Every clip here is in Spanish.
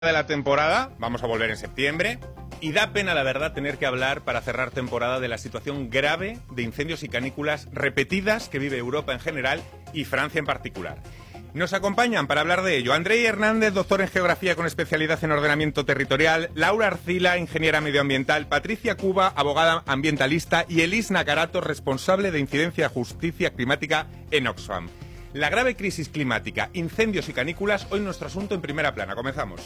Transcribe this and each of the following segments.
de la temporada, vamos a volver en septiembre, y da pena, la verdad, tener que hablar para cerrar temporada de la situación grave de incendios y canículas repetidas que vive Europa en general y Francia en particular. Nos acompañan para hablar de ello Andrei Hernández, doctor en Geografía con especialidad en Ordenamiento Territorial, Laura Arcila, ingeniera medioambiental, Patricia Cuba, abogada ambientalista, y Elís Nacarato, responsable de Incidencia y Justicia Climática en Oxfam. La grave crisis climática, incendios y canículas, hoy nuestro asunto en primera plana. Comenzamos.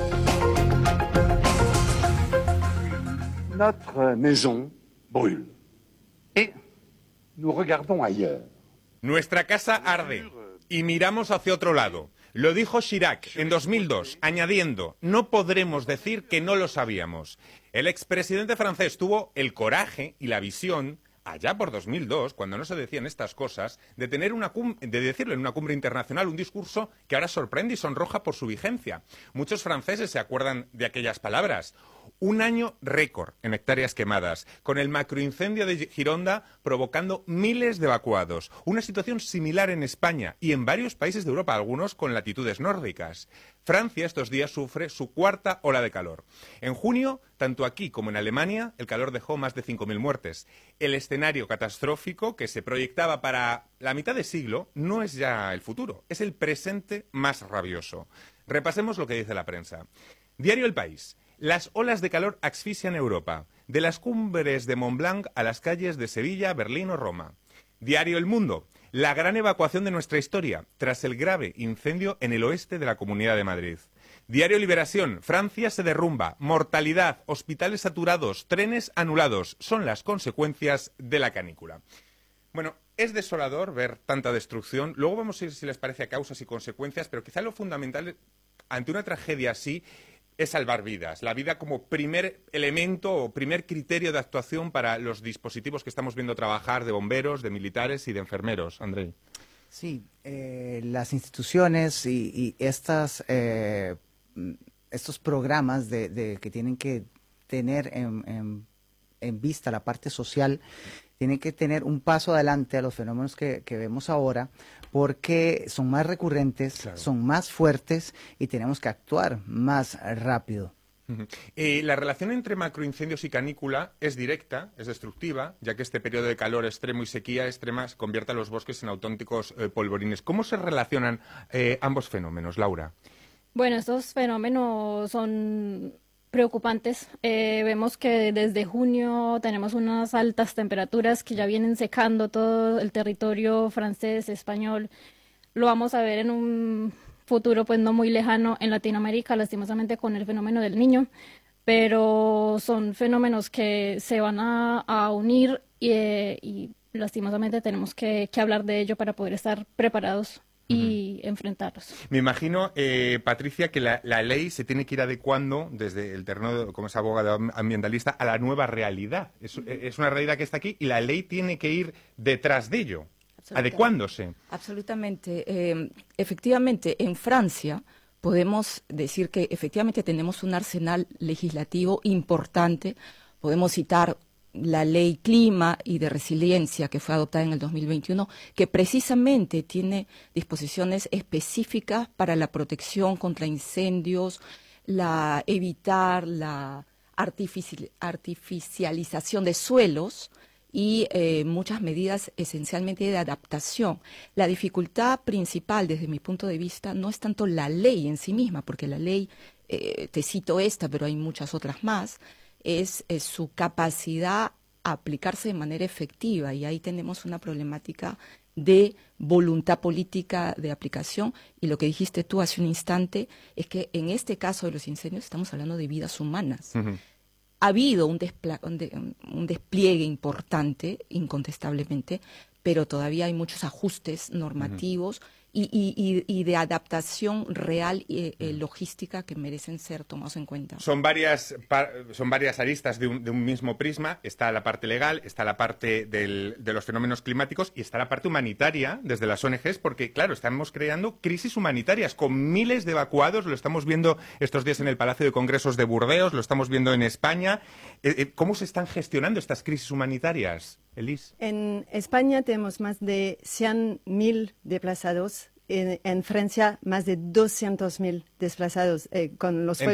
Notre maison brûle et nous regardons ailleurs. Nuestra casa arde y miramos hacia otro lado. Lo dijo Chirac en 2002, añadiendo: no podremos decir que no lo sabíamos. El expresidente francés tuvo el coraje y la visión, allá por 2002, cuando no se decían estas cosas, de decirlo en una cumbre internacional, un discurso que ahora sorprende y sonroja por su vigencia. Muchos franceses se acuerdan de aquellas palabras. Un año récord en hectáreas quemadas, con el macroincendio de Gironda provocando miles de evacuados. Una situación similar en España y en varios países de Europa, algunos con latitudes nórdicas. Francia estos días sufre su cuarta ola de calor. En junio, tanto aquí como en Alemania, el calor dejó más de 5.000 muertes. El escenario catastrófico que se proyectaba para la mitad de siglo no es ya el futuro, es el presente más rabioso. Repasemos lo que dice la prensa. Diario El País. Las olas de calor asfixian Europa, de las cumbres de Mont Blanc a las calles de Sevilla, Berlín o Roma. Diario El Mundo. La gran evacuación de nuestra historia, tras el grave incendio en el oeste de la Comunidad de Madrid. Diario Liberación. Francia se derrumba, mortalidad, hospitales saturados, trenes anulados. Son las consecuencias de la canícula. Bueno, es desolador ver tanta destrucción. Luego vamos a ir, si les parece, a causas y consecuencias, pero quizá lo fundamental ante una tragedia así es salvar vidas, la vida como primer elemento o primer criterio de actuación para los dispositivos que estamos viendo trabajar de bomberos, de militares y de enfermeros. Andrei. Sí, las instituciones y estos programas que tienen que tener en vista la parte social, tienen que tener un paso adelante a los fenómenos que vemos ahora, porque son más recurrentes, claro, son más fuertes y tenemos que actuar más rápido. La relación entre macroincendios y canícula es directa, es destructiva, ya que este periodo de calor extremo y sequía extrema convierte a los bosques en auténticos polvorines. ¿Cómo se relacionan ambos fenómenos, Laura? Bueno, estos fenómenos son preocupantes. Vemos que desde junio tenemos unas altas temperaturas que ya vienen secando todo el territorio francés, español. Lo vamos a ver en un futuro pues no muy lejano en Latinoamérica, lastimosamente con el fenómeno del Niño, pero son fenómenos que se van a unir y lastimosamente tenemos que hablar de ello para poder estar preparados y enfrentarlos. Me imagino, Patricia, que la ley se tiene que ir adecuando desde el terreno, como es abogada ambientalista, a la nueva realidad. Es una realidad que está aquí y la ley tiene que ir detrás de ello, adecuándose. Absolutamente. Efectivamente, en Francia podemos decir que efectivamente tenemos un arsenal legislativo importante. Podemos citar la Ley Clima y de Resiliencia, que fue adoptada en el 2021, que precisamente tiene disposiciones específicas para la protección contra incendios, evitar la artificialización de suelos y muchas medidas esencialmente de adaptación. La dificultad principal, desde mi punto de vista, no es tanto la ley en sí misma, porque la ley, te cito esta, pero hay muchas otras más, es su capacidad a aplicarse de manera efectiva, y ahí tenemos una problemática de voluntad política de aplicación. Y lo que dijiste tú hace un instante es que en este caso de los incendios estamos hablando de vidas humanas. Ha habido un despliegue importante, incontestablemente, pero todavía hay muchos ajustes normativos y de adaptación real y logística que merecen ser tomados en cuenta. Son varias aristas de un mismo prisma. Está la parte legal, está la parte de los fenómenos climáticos y está la parte humanitaria desde las ONGs, porque, claro, estamos creando crisis humanitarias con miles de evacuados. Lo estamos viendo estos días en el Palacio de Congresos de Burdeos, lo estamos viendo en España. ¿Cómo se están gestionando estas crisis humanitarias, Elís? En España tenemos más de 100.000 desplazados en Francia más de 200.000 desplazados con los